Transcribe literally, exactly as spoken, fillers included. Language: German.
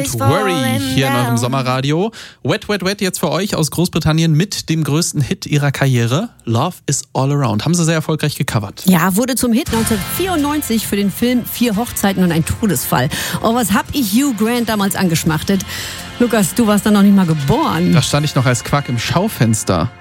Don't Worry hier in eurem Sommerradio. Wet, Wet, Wet jetzt für euch aus Großbritannien mit dem größten Hit ihrer Karriere. Love is All Around. Haben sie sehr erfolgreich gecovert. Ja, wurde zum Hit neunzehnhundertvierundneunzig für den Film Vier Hochzeiten und ein Todesfall. Oh, was hab ich Hugh Grant damals angeschmachtet. Lukas, du warst dann noch nicht mal geboren. Da stand ich noch als Quack im Schaufenster.